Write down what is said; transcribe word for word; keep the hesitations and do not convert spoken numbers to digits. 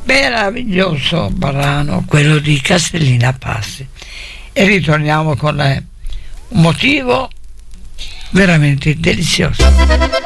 Meraviglioso brano quello di Castellina Passi, e ritorniamo con un motivo veramente delizioso.